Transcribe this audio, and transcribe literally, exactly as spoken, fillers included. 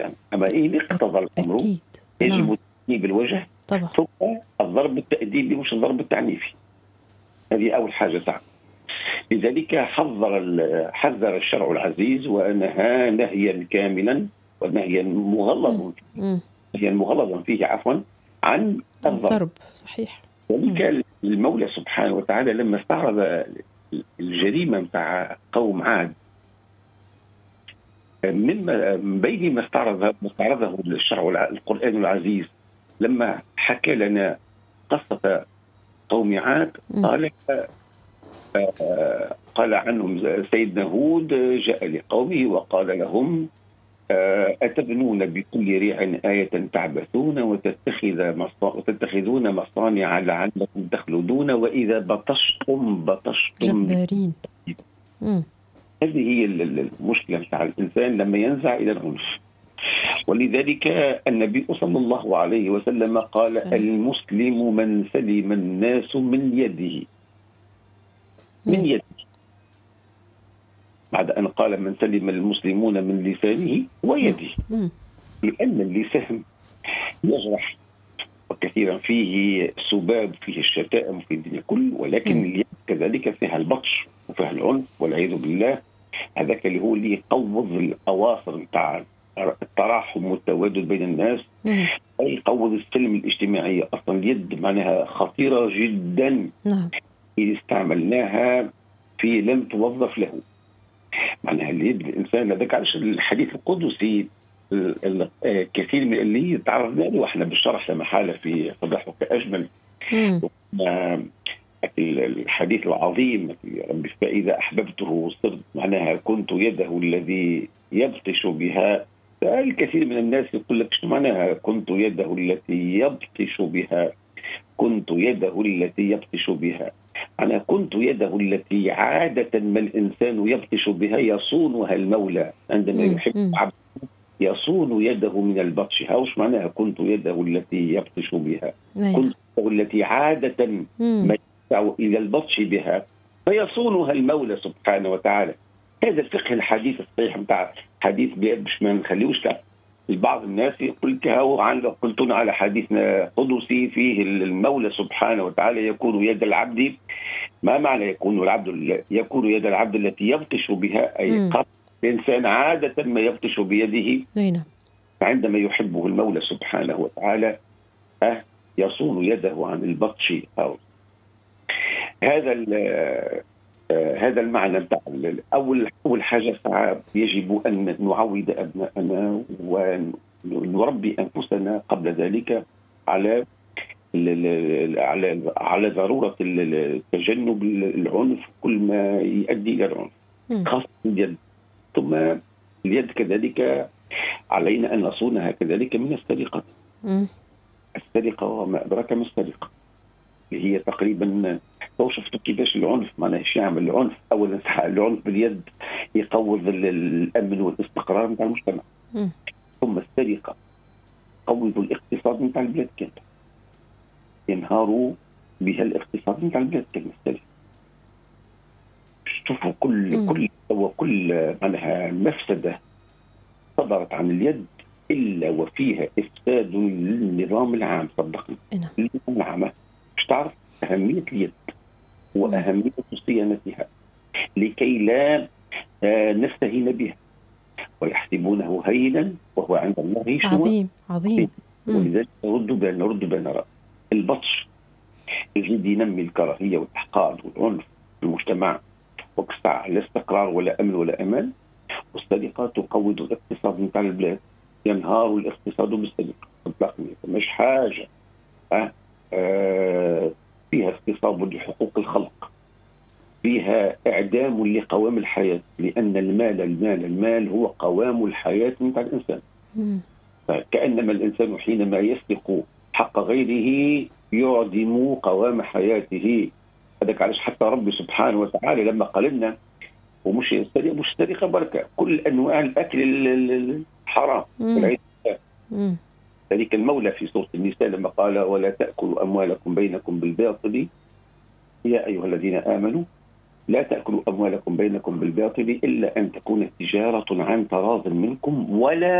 يعني. أما إن اقتضى الأمر أكيد. نعم. يجب تأديب الوجه طبعا. ثم الضرب التأديبي مش الضرب التعنيفي. هذه أول حاجة تعب. لذلك حذر حذر الشرع العزيز ونهى نهيا كاملا ونهيا مغلظا نهيا مغلظا فيه عفوا عن الضرب. الضرب صحيح. ذلك المولى سبحانه وتعالى لما استعرض الجريمة متاع قوم عاد مما بين ما استعرضه ما استعرضه الشرع القرآن العزيز لما حكى لنا قصة قوم عاد قال قال عنهم سيدنا هود جاء لقومه وقال لهم أتبنون بكل ريع آية تعبثون وتتخذ وتتخذون مصانع لعلكم تخلدون وإذا بطشتم بطشتم جبارين. هذه هي المشكلة بتاع الإنسان لما ينزع إلى العنف. ولذلك النبي صلى الله عليه وسلم قال سلام. المسلم من سلم الناس من يده من يده بعد أن قال من سلم المسلمون من لسانه ويده، لأن اللسان يجرح وكثيرا فيه سباب فيه الشتائم في الدنيا كل، ولكن اليد كذلك فيها البطش وفيها العنف والعياذ بالله. هذاك اللي هو اللي يقوض الأواصر بتاع التراحم والتوادد بين الناس، يقوض السلم الاجتماعي. أصلا اليد معناها خطيرة جدا إذا استعملناها في لم توظف له. معناها اليد الإنسان هذاك علاش الحديث القدسي كثير من اللي تعرضنا له احنا بالشرح لما حالة في صباحك أجمل الحديث العظيم ربي فإذا أحببته صرت معناها كنت يده الذي يبطش بها. الكثير من الناس يقول لك شو معناها كنت يده التي يبطش بها؟ كنت يده التي يبطش بها أنا كنت يده التي عادة ما الإنسان يبطش بها يصونها المولى عندما يحب عبده يصون يده من البطش. هاوش معناها كنت يده التي يبطش بها؟ كنت يده التي عادة ما يدفع إلى البطش بها فيصونها المولى سبحانه وتعالى. هذا الفقه الحديث الصحيح بتاع حديث باش ما نخليوش البعض الناس يقول لك قلتنا على حديثنا قدسي فيه المولى سبحانه وتعالى يكون يد العبد. ما معنى يكون العبد يكون يد العبد التي يبطش بها؟ أي قط الإنسان عادة ما يبطش بيده عندما يحبه المولى سبحانه وتعالى أه يصون يده عن البطش. أو هذا هذا المعنى بتاع أول أول حاجة يجب أن نعود أبنائنا ونربي أنفسنا قبل ذلك على على على ضرورة تجنب العنف كل ما يؤدي إلى العنف خاصة اليد. ثم اليد كذلك علينا أن نصونها كذلك من السرقة. السرقة وما أدراك ما السرقة اللي هي تقريبا لو شفتوا كيفاش العنف معناه ايش يعمل العنف. اولا العنف باليد يقوض الامن والاستقرار نتاع المجتمع. م. ثم السرقه قوض الاقتصاد نتاع البلاد كامل، ينهاروا بها الاقتصاد نتاع البلاد كامل. السرقه شوفوا كل م. كل وكل معناها مفسده صدرت عن اليد الا وفيها افساد للنظام العام. صدقني النظام العام مش تعرف أهمية اليد وأهمية صيانتها لكي لا نستهين بها ويحسبونه هينا وهو عند الله عظيم عظيم. ولذلك نرد بين نرد بين رأي البطش يجي ينمي الكراهية والإحقاد والعنف في المجتمع وكسع لا استقرار ولا أمن ولا أمان. والسرقة تقوض الاقتصاد نتاع البلاد، ينهار الاقتصاد بالسرقة. صدقني مش حاجة أه أه فيها اغتصاب لحقوق الخلق، فيها إعدام لقوام الحياة، لأن المال المال المال هو قوام الحياة نتاع الإنسان. فكأنما الإنسان حينما يسرق حق غيره يعدم قوام حياته. هذاك علاش حتى ربي سبحانه وتعالى لما قال لنا ومش السرقة مش السرقة بركة كل أنواع الأكل الحرام. ذلك المولى في سورة النساء لما قال ولا تأكلوا أموالكم بينكم بالباطل يا أيها الذين آمنوا لا تأكلوا أموالكم بينكم بالباطل إلا أن تكون تجارة عن تراض منكم ولا